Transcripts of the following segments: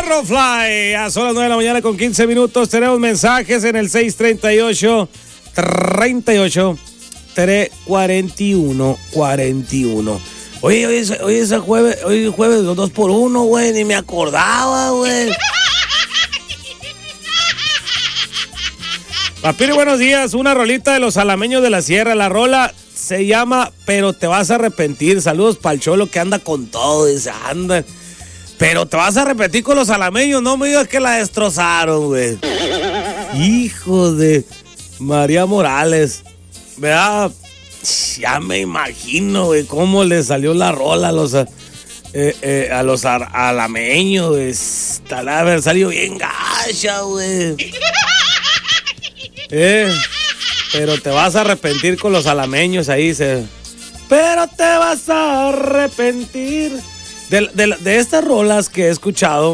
Fly, a son las 9 de la mañana con 15 minutos. Tenemos mensajes en el 638-38-341-41. Oye, hoy es jueves 2x1, güey, ni me acordaba, güey. Papiri, buenos días. Una rolita de los alameños de la sierra. La rola se llama Pero te vas a arrepentir. Saludos pa'l Cholo que anda con todo. Dice, anda. Pero te vas a arrepentir con los alameños. No me digas que la destrozaron, güey. Hijo de María Morales. ¿Verdad? Ya me imagino, güey, cómo le salió la rola a los alameños, güey. Tal vez haber salido bien gacha, güey. Pero te vas a arrepentir con los alameños ahí. Pero te vas a arrepentir. De estas rolas que he escuchado,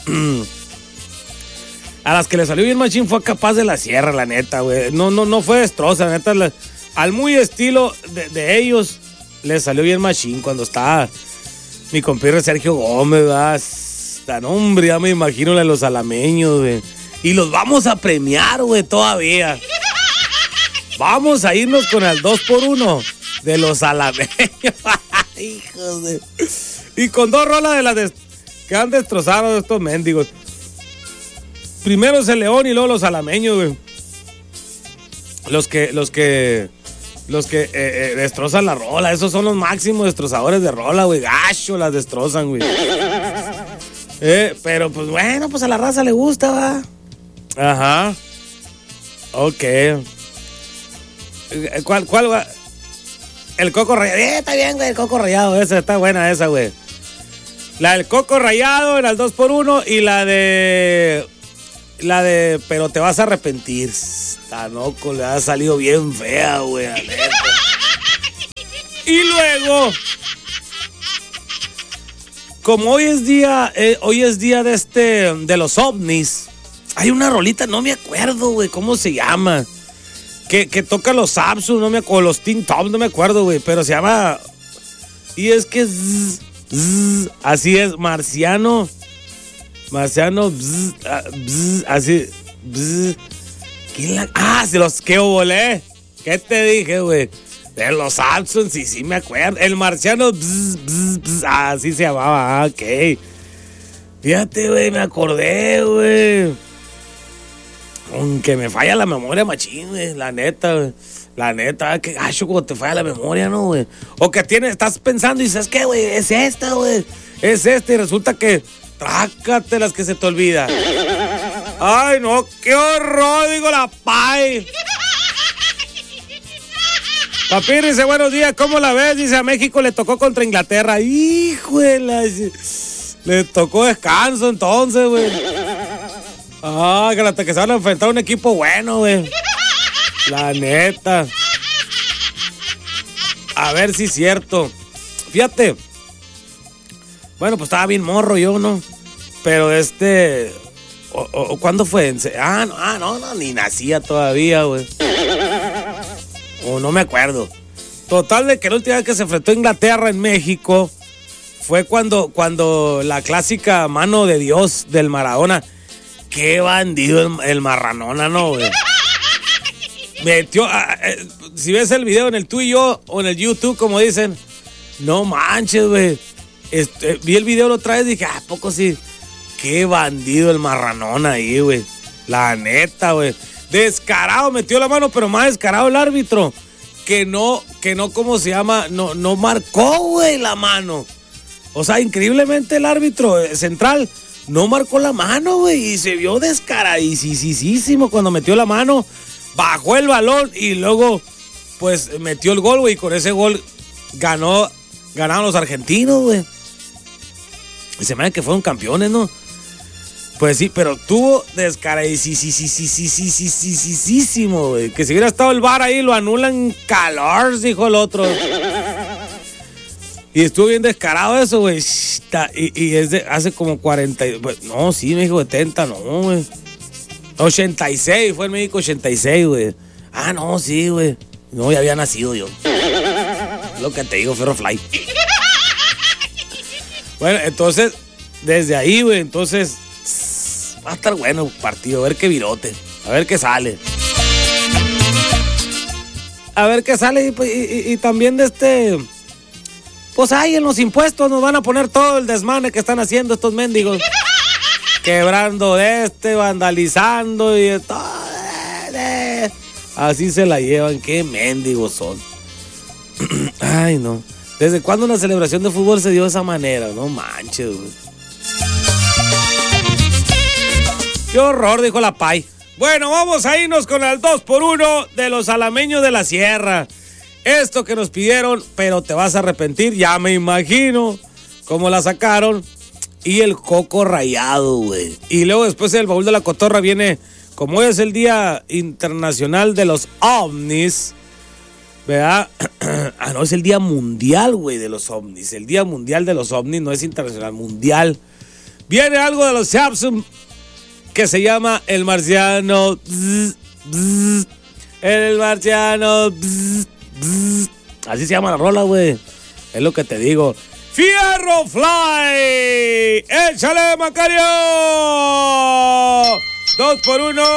a las que le salió bien machín fue Capaz de la Sierra, la neta, güey. No fue destroza, la neta. Al muy estilo de ellos, le salió bien machín cuando estaba mi compirre Sergio Gómez, ¿verdad? Tan hombre, ya me imagino de los alameños, güey. Y los vamos a premiar, güey, todavía. Vamos a irnos con el 2x1 de los alameños. Hijos de... Y con dos rolas de las que han destrozado estos mendigos. Primero es el León y luego los alameños, güey. Los que destrozan la rola. Esos son los máximos destrozadores de rola, güey. Gacho las destrozan, güey. Pero pues bueno, pues a la raza le gusta, va. Ajá. Ok. ¿Cuál va? El Coco Rayado. Está bien, güey, el Coco Rayado. Esa está buena, esa, güey. La del Coco Rayado era el 2x1 y la de Pero te vas a arrepentir. Tanoco le ha salido bien fea, güey. Y luego, como hoy es día de los ovnis, hay una rolita, no me acuerdo, güey, cómo se llama. Que toca los Sapsus, no me acuerdo, los Teen Tops, no me acuerdo, güey, pero se llama. Y es que así es, Marciano, así, se los que volé. ¿Qué te dije, güey? De los Samsung, sí me acuerdo. El Marciano, así se llamaba, ok. Fíjate, güey, me acordé, güey. Aunque me falla la memoria, machín, güey, la neta, güey. La neta, que gacho cuando te falla la memoria, ¿no, güey? O que estás pensando y dices, ¿qué, güey? Es esta, güey. Es esta y resulta que trácate las que se te olvida. Ay, no, qué horror, digo la pay. Papi dice, buenos días, ¿cómo la ves? Dice, a México le tocó contra Inglaterra. Híjole, le tocó descanso entonces, güey. Ah, que se van a enfrentar a un equipo bueno, güey. La neta. A ver si es cierto. Fíjate. Bueno, pues estaba bien morro yo, ¿no? Pero ¿cuándo fue? No, ni nacía todavía, güey. O no me acuerdo. Total de que la última vez que se enfrentó a Inglaterra en México fue cuando la clásica mano de Dios del Maradona. Qué bandido el Marranona, ¿no, güey? Metió, si ves el video en el tú y yo o en el YouTube, como dicen, no manches, güey. Vi el video la otra vez y dije, ¿a poco sí? Qué bandido el Marranona ahí, güey. La neta, güey. Descarado, metió la mano, pero más descarado el árbitro. Que no, ¿cómo se llama? No marcó, güey, la mano. O sea, increíblemente el árbitro central no marcó la mano, güey. Y se vio descaradísimo cuando metió la mano. Bajó el balón y luego, pues, metió el gol, güey. Y con ese gol ganaron los argentinos, güey. Y se me hace que fueron campeones, ¿no? Pues sí, pero tuvo descaradísimo, güey. Que si hubiera estado el VAR ahí, lo anulan calor, dijo el otro. Y estuvo bien descarado eso, güey. Y es de hace como 40... Pues, no, sí, México 70, no, güey. 86, fue en México 86, güey. Ah, no, sí, güey. No, ya había nacido yo. Lo que te digo, Ferro Fly. Bueno, entonces, desde ahí, güey, entonces Va a estar bueno el partido, a ver qué virote, a ver qué sale. A ver qué sale y también pues ahí en los impuestos nos van a poner todo el desmane que están haciendo estos mendigos. Quebrando vandalizando y todo. Así se la llevan, qué mendigos son. Ay, no. ¿Desde cuándo una celebración de fútbol se dio de esa manera? No manches, güey. Qué horror, dijo la Pai. Bueno, vamos a irnos con el 2x1 de los alameños de la sierra. Esto que nos pidieron, pero te vas a arrepentir, ya me imagino cómo la sacaron. Y el coco rayado, güey. Y luego después el baúl de la cotorra viene, como es el Día Internacional de los OVNIs, ¿verdad? Ah, no, es el Día Mundial, güey, de los OVNIs. El Día Mundial de los OVNIs no es internacional, mundial. Viene algo de los Samsung que se llama El Marciano. El Marciano. Así se llama la rola, güey. Es lo que te digo. ¡Fierro Fly! ¡Échale, Macario! 2x1.